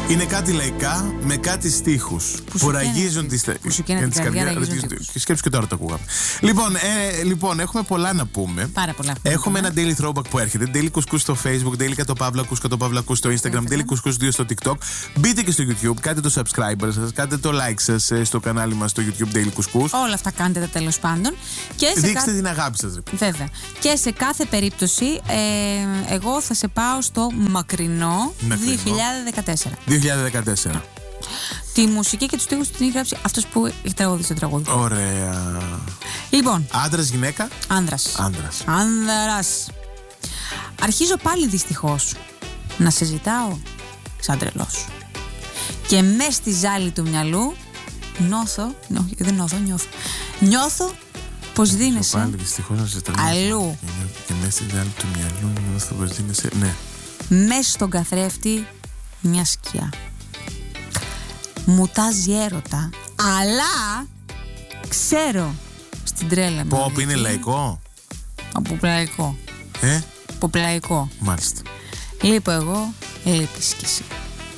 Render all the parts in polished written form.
Είναι κάτι λαϊκά με κάτι στίχους που ραγίζουν τις καρδιές. Και σκέψου και τώρα το ακούγαμε. Λοιπόν, έχουμε πολλά να πούμε. Πάρα πολλά. Έχουμε ένα daily throwback που έρχεται. Daily Κουσκούς στο Facebook, daily Κατοπαύλακους στο Instagram, daily Κουσκούς 2 στο TikTok. Μπείτε και στο YouTube, κάντε το subscriber σας, κάντε το like σας στο κανάλι μας στο YouTube Daily Κουσκούς. Όλα αυτά κάντε τα τέλος πάντων. Δείξτε την αγάπη σας. Βέβαια. Και σε κάθε περίπτωση, εγώ θα σε πάω στο μακρινό 2014. 2014. Τη μουσική και τους στίχους την έχει γράψει αυτός που έχει τραγουδίσει το τραγούδι. Ωραία. Λοιπόν. Άντρας, γυναίκα. Άνδρας. Αρχίζω πάλι δυστυχώς να σε ζητάω σαν τρελός. Και μες στη ζάλη του μυαλού νιώθω πως δίνεσαι. Πάλι δυστυχώς να σε τρελός. Αλλού. Και μες στη ζάλη του μυαλού νιώθω πως δίνεσαι. Ναι. Μες στον καθρέφτη μια σκιά. Μου τάζει έρωτα, αλλά ξέρω στην τρέλα μου. Ποπ είναι λαϊκό. Ποπλαϊκό. Μάλιστα. Λείπω εγώ, λείπεις κι εσύ.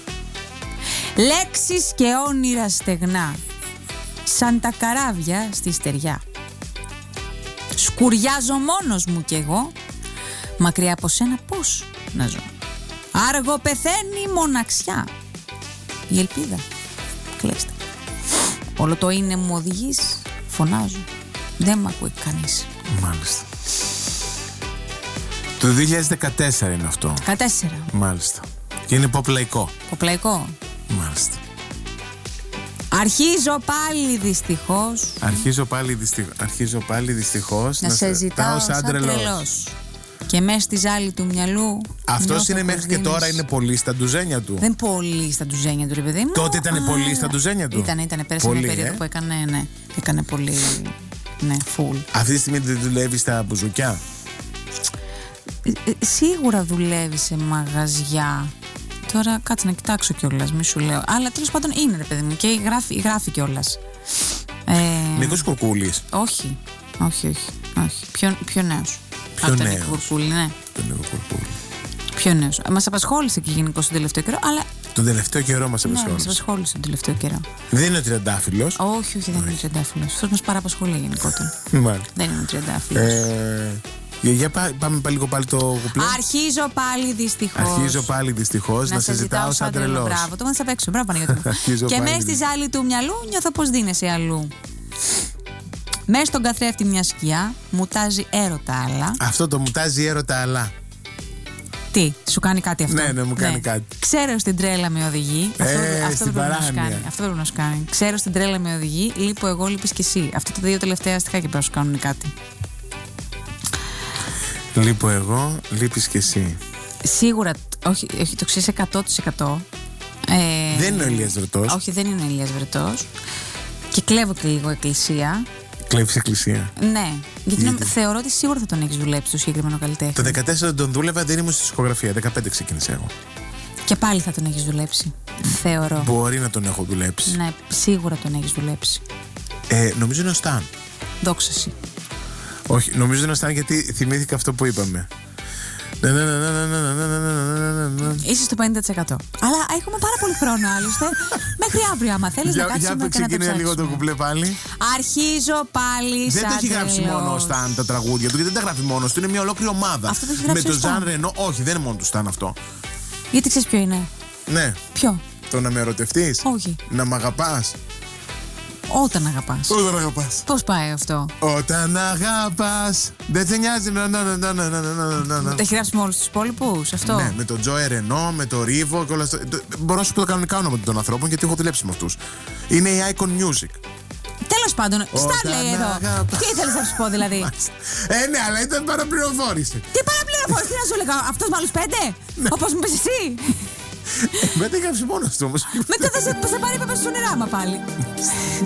Λέξεις και όνειρα στεγνά, σαν τα καράβια στη στεριά. Σκουριάζω μόνος μου κι εγώ, μακριά από σένα πώς να ζω. Άργο πεθαίνει η μοναξιά. Η ελπίδα κλαίστα. Όλο το είναι μου οδηγείς, φωνάζω. Δεν μ' ακούει κανείς. Μάλιστα. Το 2014 είναι αυτό. 14. Μάλιστα. Και είναι ποπλαϊκό. Ποπλαϊκό. Μάλιστα. Αρχίζω πάλι δυστυχώς να σε ζητάω σαν τρελός. Και μέσα στη ζάλη του μυαλού. Αυτός είναι μέχρι και τώρα είναι πολύ στα ντουζένια του. Δεν πολύ στα ντουζένια του, ρε παιδί μου. Τότε ήταν πολύ στα ντουζένια του. Ήταν πέρασε μια περίοδο που έκανε πολύ. Ναι, full. Αυτή τη στιγμή δεν δουλεύει στα μπουζουκιά. Σίγουρα δουλεύει σε μαγαζιά. Τώρα κάτσε να κοιτάξω κιόλας, μη σου λέω. Αλλά τέλος πάντων είναι, ρε παιδί μου, και γράφει κιόλας. Νίκος Κουρκούλης. Όχι. Πιο νέος. Πιο νέος. Νίκο Κουρκούλη, ναι. Πιο νέος. Μας απασχόλησε και γενικώς τον τελευταίο καιρό, αλλά. Τον τελευταίο καιρό μας απασχόλησε. Ναι, μας απασχόλησε τον τελευταίο καιρό. Δεν είναι ο τριαντάφυλλος. Όχι, δεν είναι ο τριαντάφυλλος. Αυτός μας παραπασχολεί γενικότερα. Μάλιστα. Δεν είναι ο τριαντάφυλλος. Για πάμε λίγο πάλι το κουπλέ. Αρχίζω πάλι δυστυχώς να σε ζητάω σαν τρελός. Μπράβο, το μάθες απ' έξω. Μπράβο, Παναγιώτη. Και μέσα στη ζάλη του μυαλού νιώθω πως δίνεσαι αλλού. Μέσα στον καθρέφτη μια σκιά, μου τάζει έρωτα αλλά. Αυτό το μου τάζει έρωτα αλλά. Τι, σου κάνει κάτι αυτό? Ναι, μου κάνει κάτι. Ξέρω στην τρέλα με οδηγεί. Αυτό πρέπει να σου κάνει. Ξέρω στην τρέλα με οδηγεί, λείπω εγώ, λείπεις κι εσύ. Αυτά τα δύο τελευταία στιχάκια πρέπει να σου κάνουν κάτι. Λείπω εγώ, λείπεις κι εσύ. Σίγουρα, όχι το ξέρεις 100%. Δεν είναι ο Ηλίας Βρετός. Όχι, δεν είναι ο Ηλίας Βρετός. Και κλέβω και λίγο εκκλησία. Κλέβεις εκκλησία. Ναι, γιατί θεωρώ ότι σίγουρα θα τον έχεις δουλέψει το συγκεκριμένο καλλιτέχνη. Το 14 τον δούλευα, δεν ήμουν στη δισκογραφία. 15 ξεκίνησα εγώ. Και πάλι θα τον έχεις δουλέψει. Θεωρώ. Μπορεί να τον έχω δουλέψει. Ναι, σίγουρα τον έχεις δουλέψει. Νομίζω είναι ο Σταν. Δόξα εσύ. Όχι, νομίζω είναι ο Σταν γιατί θυμήθηκα αυτό που είπαμε. Είσαι στο 50%. Αλλά έχουμε πάρα πολύ χρόνο άλλωστε. Μέχρι αύριο, άμα θέλεις να κάτσουμε και να το ξεκινάει λίγο το κουπλέ πάλι. Αρχίζω πάλι σαν Δεν το έχει γράψει μόνο ο Σταν τα τραγούδια του, γιατί δεν τα γράφει μόνος του. Είναι μια ολόκληρη ομάδα. Αυτό το έχει γράψει με το Ζαν Ρενό. Όχι, δεν είναι μόνο του Σταν αυτό. Γιατί ξέρεις ποιο είναι? Ναι. Ποιο? Το να με ερωτευτείς. Όχι. Να μ' αγαπάς. Όταν αγαπάς. Πώς πάει αυτό? Όταν αγαπάς. Δεν σε νοιάζει. Τα έχει γράψει με όλους τους υπόλοιπους αυτό? Ναι, με τον Τζο Ερενό, με τον Ρίβο και όλα αυτά. Μπορώ να σου πω τα κανονικά ονόματα των ανθρώπων γιατί έχω δουλέψει με αυτούς. Είναι η Icon Music. Τέλος πάντων, Σταν λέει εδώ. Τι ήθελες να σου πω δηλαδή? Ναι, αλλά ήταν παραπληροφόρηση. Τι παραπληροφόρηση, τι να σου έλεγα? Αυτός με άλλους 5? Όπως μου πες εσύ? Μετά έγραψε μόνος του όμως. Μετά θα σε πάρει πέπα στον Ιράμα πάλι.